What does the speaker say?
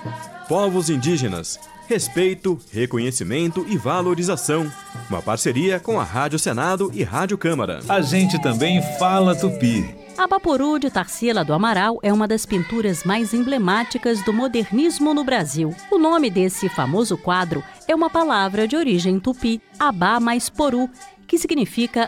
Povos indígenas, respeito, reconhecimento e valorização. Uma parceria com a Rádio Senado e Rádio Câmara. A gente também fala tupi. Abaporu de Tarsila do Amaral é uma das pinturas mais emblemáticas do modernismo no Brasil. O nome desse famoso quadro é uma palavra de origem tupi, abá mais poru, que significa